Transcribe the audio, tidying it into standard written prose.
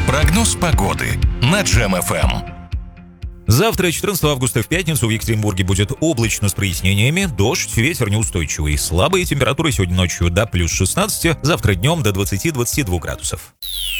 Прогноз погоды на Джем-ФМ. Завтра, 14 августа, в пятницу, в Екатеринбурге будет облачно с прояснениями, дождь, ветер неустойчивый. Слабые температуры сегодня ночью до плюс 16, завтра днем до 20-22 градусов.